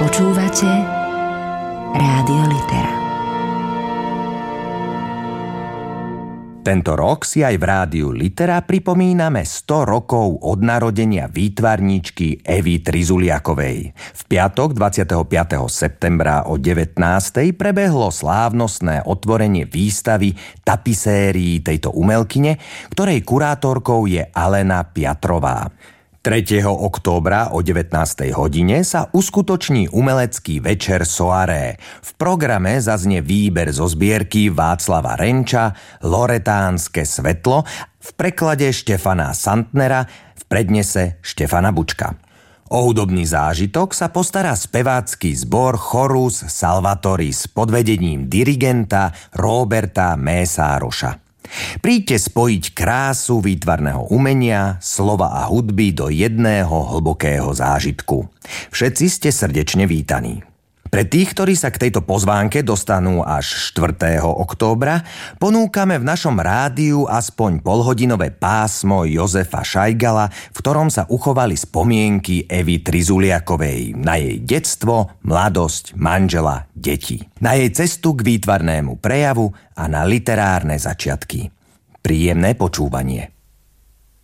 Počúvate Rádio Litera. Tento rok si aj v Rádiu Litera pripomíname 100 rokov od narodenia výtvarníčky Evy Trizuliakovej. V piatok 25. septembra o 19. prebehlo slávnostné otvorenie výstavy tapisérií tejto umelkyne, ktorej kurátorkou je Alena Piatrová. 3. októbra o 19. hodine sa uskutoční umelecký večer Soaré. V programe zaznie výber zo zbierky Václava Renča Loretánske svetlo v preklade Štefana Santnera, v prednese Štefana Bučka. O hudobný zážitok sa postará spevácky zbor Chorus Salvatoris pod vedením dirigenta Roberta Mésároša. Príďte spojiť krásu výtvarného umenia, slova a hudby do jedného hlbokého zážitku. Všetci ste srdečne vítaní. Pre tých, ktorí sa k tejto pozvánke dostanú až 4. októbra, ponúkame v našom rádiu aspoň polhodinové pásmo Jozefa Šajgala, v ktorom sa uchovali spomienky Evy Trizuliakovej na jej detstvo, mladosť, manžela, deti. Na jej cestu k výtvarnému prejavu a na literárne začiatky. Príjemné počúvanie.